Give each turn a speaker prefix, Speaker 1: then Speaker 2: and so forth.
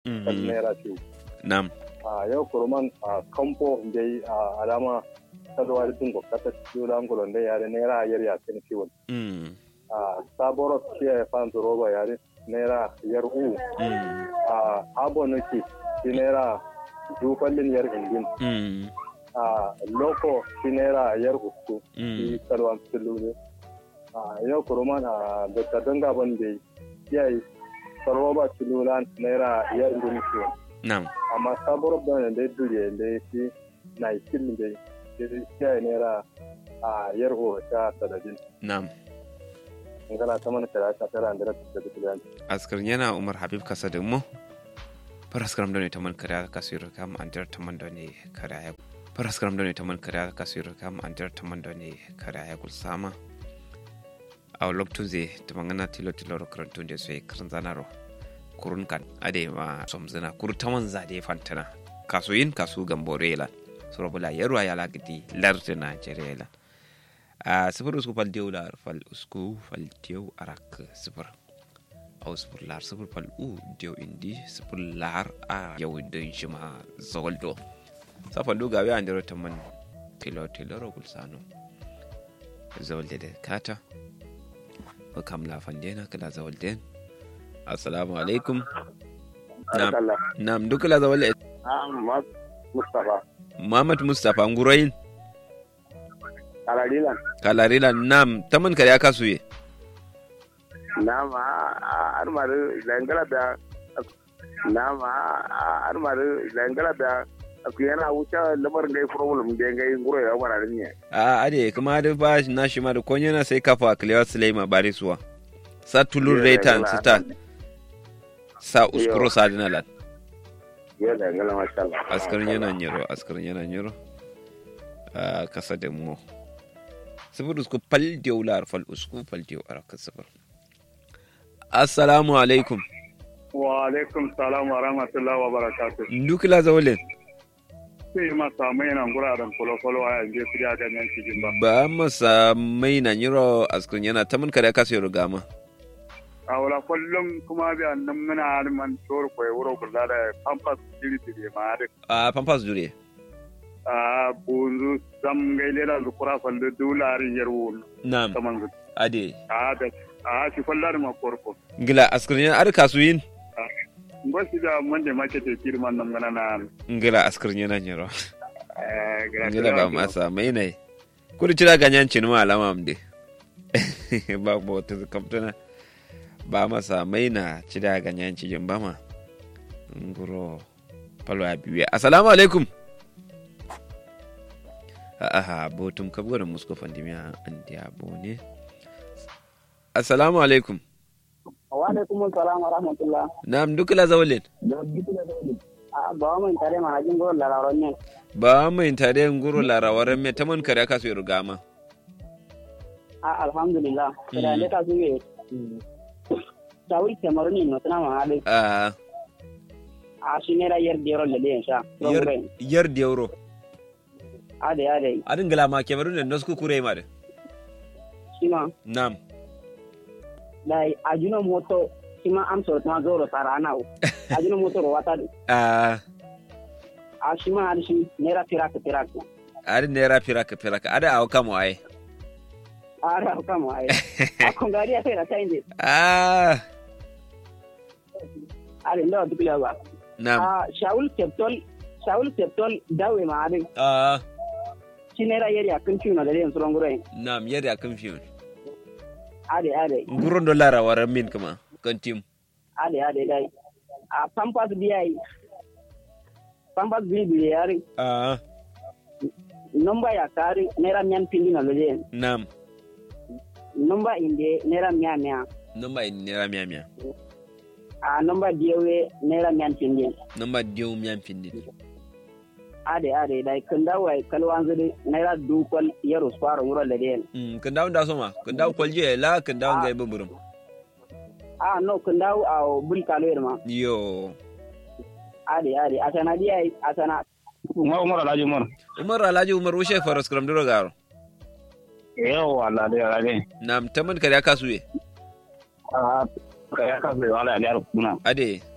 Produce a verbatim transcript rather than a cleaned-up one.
Speaker 1: kan naira ce
Speaker 2: nam
Speaker 1: a yau kurman a kampo dai a alama kalwa da tungo kata jula ngolo dai yare naira yar ya kan ciwon
Speaker 2: mm
Speaker 1: a saboro kiya fan roba yare naira yar u a abonuki naira dufallin yar indin
Speaker 2: mm
Speaker 1: a loko naira yar uku
Speaker 2: Mm.
Speaker 1: shi kalwa tulu a yau kurman a da tadanga bande yayi roba tululan naira yar indin ciwon
Speaker 2: nam
Speaker 1: amma sabuwar bayan da duriya da ya fi na ikin da ya fi naira a yarho ta sadadin
Speaker 2: nam
Speaker 1: in gana ta mana kara ta tara da ta da tulan
Speaker 2: askar yana umar habib kasa da mu paraskram done taman kara kasiro kam antar taman done kara ya paraskram done taman kara kasiro kam antar taman done kara ya kul sama aw loktu ze tamangana tilo tilo ro krantu de sai kranzanaro kurun kan ade ma somzina kur taman zade fantana kaso yin kaso gamborela surabula yarwa ya lagidi lardina jerela a sifir usku fal diu lar fal usku fal diu arak sifir au sifir lar sifir fal u diu indi sifir lar a yau din shima zawaldo safa duga we andiro taman tilo tilo ro gulsano zawalde de kata ko kam la fandena kala zawalden assalamu alaikum nam nam dukala zawal
Speaker 1: Ahmad Mustafa
Speaker 2: Muhammad Mustafa ngurayin
Speaker 1: Kalarilan
Speaker 2: kalarilan nam taman kare aka suye
Speaker 1: nama armaru langala da nama armaru langala da aku yana wuce lamar gai problem da gai nguro ya wara ne
Speaker 2: a ade kuma da ba na shi ma da konya na sai kafa Clear Sulaiman Barisuwa sa tulur retan sita sa uskuro sadinalat
Speaker 1: ya da ngala masha Allah
Speaker 2: askarin yana nyiro askarin yana nyiro a kasa da mu sifir usku fal diolar fal usku fal dio araka sifir assalamu alaikum
Speaker 1: wa alaikum salam wa rahmatullahi wa barakatuh
Speaker 2: ndukila zawlen
Speaker 1: sai masa mai nan guraren kolo-kolo a yanzu su ya ganyen cikin ba
Speaker 2: ba masa mai na nyiro askarin yana taman kare aka sayo gama
Speaker 1: a wala kullum kuma bi annan muna harman tor koy wuro kula da pampas diri diri ma da
Speaker 2: a pampas dure
Speaker 1: a bunzu sam gaile da zukura fallu dolarin yarwo
Speaker 2: nam
Speaker 1: kaman
Speaker 2: ade
Speaker 1: a da a shi fallar ma korko
Speaker 2: ngila askarin yana ar kasuyin
Speaker 1: ngosi da mande make te kirman nan ngana na
Speaker 2: ngila askarin yana nyiro
Speaker 1: eh
Speaker 2: ngila ba masa mai ne kudu cira ganyan cinu alama amde ba bo ta kamtana ba masa mai na cida ganyen cijin ba ma nguro palo ya biyu assalamu alaikum aha botum kabgora musko fandimiya andiya bone assalamu alaikum
Speaker 3: wa alaikum assalam wa rahmatullah
Speaker 2: nam dukla zawlen
Speaker 3: ba mun tare ma hajin goro larawaran ne
Speaker 2: ba mun tare nguro larawaran me tamon kare aka so rugama
Speaker 3: a alhamdulillah kada ne ka zuwe Sawi Cameroon no tana ma hade
Speaker 2: ah
Speaker 3: a shinera yer dero le den sha
Speaker 2: yer yer euro
Speaker 3: ade ade
Speaker 2: adin gala ma Cameroon ne nosku kure ma de
Speaker 3: shima
Speaker 2: nam
Speaker 3: dai ajuno moto shima am so tama zoro sarana o ajuno moto ro wata
Speaker 2: ah
Speaker 3: a shima ade shi nera piraka piraka
Speaker 2: adin nera piraka piraka ada aw kamo ai
Speaker 3: ara kamo ai akongari ate ra tainde
Speaker 2: ah
Speaker 3: ade ndo dukla ba
Speaker 2: nam
Speaker 3: a Shaul Keptol Shaul Keptol dawe ma ade
Speaker 2: ah
Speaker 3: shinera yer ya kunci no da den suronguro
Speaker 2: nam yer ya confusion
Speaker 3: ade ade
Speaker 2: nguron do lara wara min kuma kantim
Speaker 3: ade ade dai a pampas biai pampas bi bi yari
Speaker 2: ah
Speaker 3: nomba ya kari nera mian pindi na lele
Speaker 2: nam
Speaker 3: nomba inde nera mia mia
Speaker 2: nomba in nera mia mia
Speaker 3: a nomba diewe nera mian pindi
Speaker 2: nomba diu mian pindi
Speaker 3: ade ade dai kanda wai kalwanzu nera dukol yaro swaro ngoro lele
Speaker 2: mm kanda da soma kanda kolje la kanda ngai buburum
Speaker 3: a no kanda a bul kalwer ma
Speaker 2: yo
Speaker 3: ade ade asana diai asana
Speaker 1: umar umar alhaji umar
Speaker 2: umar alhaji umar ushe faras kram duro garo
Speaker 1: yau Allah dai alhaji
Speaker 2: nam taman kare aka suye
Speaker 1: a kaya ka bai wala aliyar kuna
Speaker 2: ade